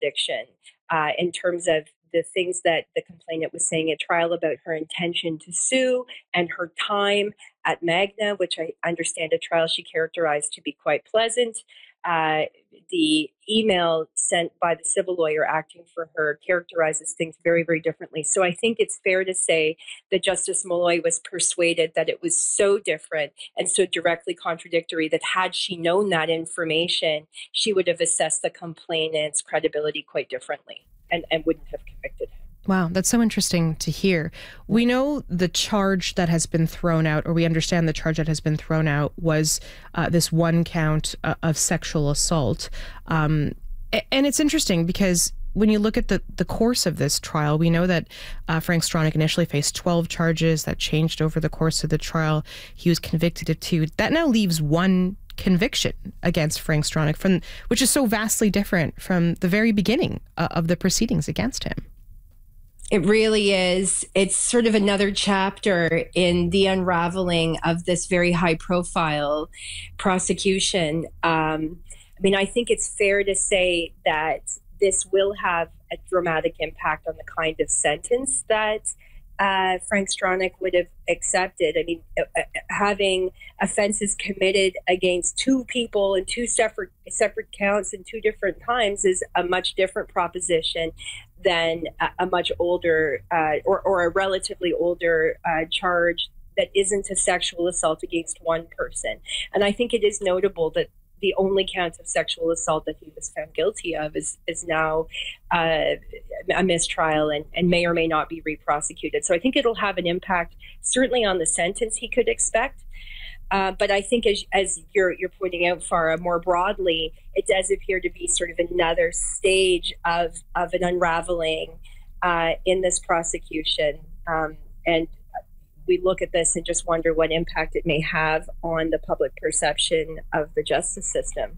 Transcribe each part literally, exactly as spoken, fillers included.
contradiction uh, in terms of the things that the complainant was saying at trial about her intention to sue and her time at Magna, which I understand at trial she characterized to be quite pleasant. Uh, the email sent by the civil lawyer acting for her characterizes things very, very differently. So I think it's fair to say that Justice Molloy was persuaded that it was so different and so directly contradictory that had she known that information, she would have assessed the complainant's credibility quite differently and, and wouldn't have convicted him. Wow, that's so interesting to hear. We know the charge that has been thrown out, or we understand the charge that has been thrown out was uh, this one count uh, of sexual assault. Um, and it's interesting because when you look at the, the course of this trial, we know that uh, Frank Stronach initially faced twelve charges that changed over the course of the trial. He was convicted of two. That now leaves one conviction against Frank Stronach, from, which is so vastly different from the very beginning uh, of the proceedings against him. It really is. It's sort of another chapter in the unraveling of this very high profile prosecution. Um, I mean, I think it's fair to say that this will have a dramatic impact on the kind of sentence that uh, Frank Stronach would have accepted. I mean, uh, having offenses committed against two people in two separate separate counts in two different times is a much different proposition than a, a much older uh, or, or a relatively older uh, charge that isn't a sexual assault against one person. And I think it is notable that the only count of sexual assault that he was found guilty of is, is now uh, a mistrial and, and may or may not be re-prosecuted. So I think it'll have an impact certainly on the sentence he could expect. Uh, but I think as, as you're, you're pointing out, Farah, more broadly, it does appear to be sort of another stage of, of an unraveling uh, in this prosecution. Um, and we look at this and just wonder what impact it may have on the public perception of the justice system.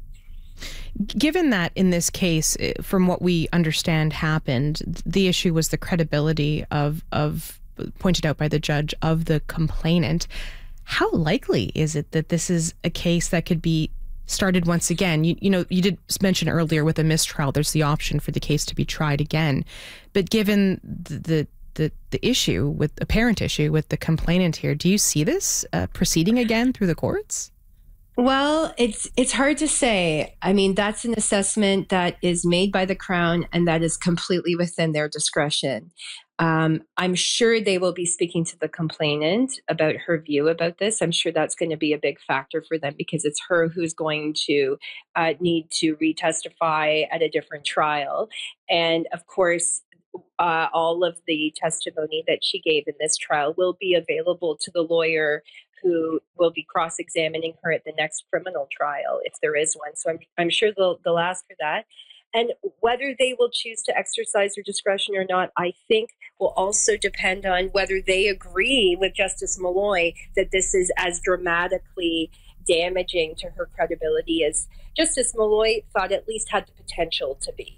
Given that in this case, from what we understand happened, the issue was the credibility of, of pointed out by the judge, of the complainant, how likely is it that this is a case that could be started once again? You, you know, you did mention earlier with a mistrial, there's the option for the case to be tried again. But given the, the the the issue with apparent issue with the complainant here, do you see this uh, proceeding again through the courts? Well, it's it's hard to say. I mean, that's an assessment that is made by the Crown and that is completely within their discretion. Um, I'm sure they will be speaking to the complainant about her view about this. I'm sure that's going to be a big factor for them because it's her who's going to uh, need to retestify at a different trial. And of course, Uh, all of the testimony that she gave in this trial will be available to the lawyer who will be cross-examining her at the next criminal trial, if there is one. So I'm, I'm sure they'll, they'll ask for that. And whether they will choose to exercise their discretion or not, I think will also depend on whether they agree with Justice Molloy that this is as dramatically damaging to her credibility as Justice Molloy thought at least had the potential to be.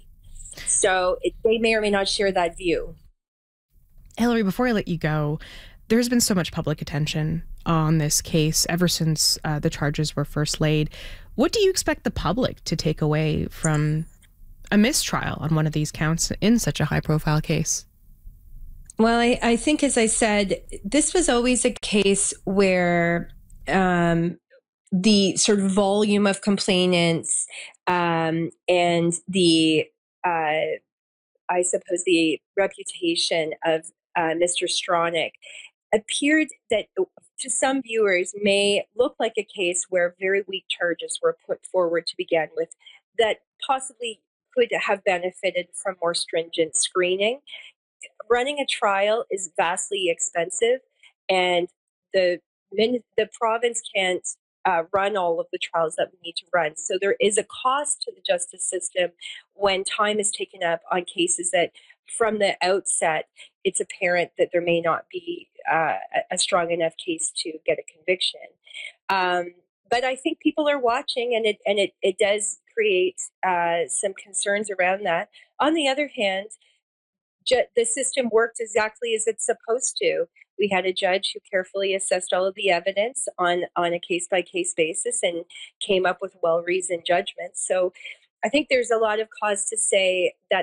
So it, they may or may not share that view. Hilary, before I let you go, there's been so much public attention on this case ever since uh, the charges were first laid. What do you expect the public to take away from a mistrial on one of these counts in such a high-profile case? Well, I, I think, as I said, this was always a case where um, the sort of volume of complainants um, and the Uh, I suppose the reputation of uh, Mister Stronach appeared that to some viewers may look like a case where very weak charges were put forward to begin with that possibly could have benefited from more stringent screening. Running a trial is vastly expensive, and the the province can't Uh, run all of the trials that we need to run. So there is a cost to the justice system when time is taken up on cases that from the outset, it's apparent that there may not be uh, a strong enough case to get a conviction. Um, but I think people are watching, and it and it, it does create uh, some concerns around that. On the other hand, ju- the system worked exactly as it's supposed to. We had a judge who carefully assessed all of the evidence on, on a case-by-case basis and came up with well-reasoned judgments. So I think there's a lot of cause to say that